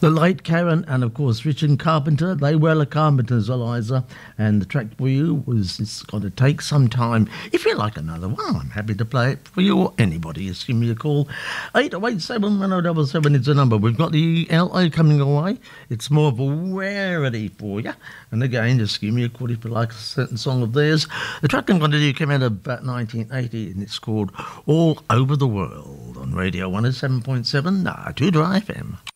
The late Karen and, of course, Richard Carpenter. They were the Carpenters, Eliza. And the track for you was It's Gonna Take Some Time. If you like another one, I'm happy to play it for you or anybody. Just give me a call. 8087 is the number. We've got the LA coming away. It's more of a rarity for you. And again, just give me a call if you like a certain song of theirs. The track I'm going to do came out about 1980 and it's called All Over the World on Radio 107.7 Tudor FM.